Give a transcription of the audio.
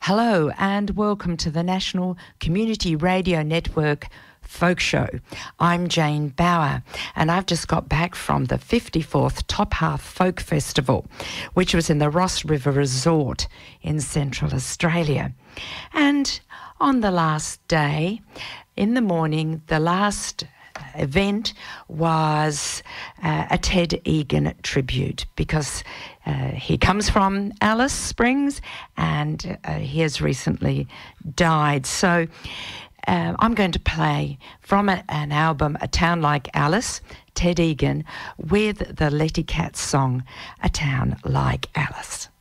Hello and welcome to the National Community Radio Network Folk Show. I'm Jane Bauer and I've just got back from the 54th Top Half Folk Festival, which was in the Ross River Resort in Central Australia. And on the last day, in the morning, the last event was a Ted Egan tribute, because he comes from Alice Springs and he has recently died. So I'm going to play from an album, A Town Like Alice, Ted Egan, with the Letty Cat song, A Town Like Alice.